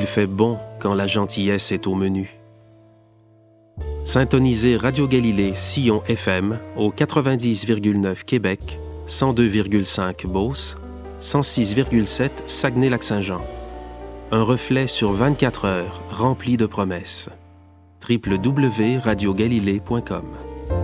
Il fait bon quand la gentillesse est au menu. Syntonisez Radio Galilée Sillon FM au 90,9 Québec, 102,5 Beauce, 106,7 Saguenay-Lac-Saint-Jean. Un reflet sur 24 heures rempli de promesses. www.radiogalilée.com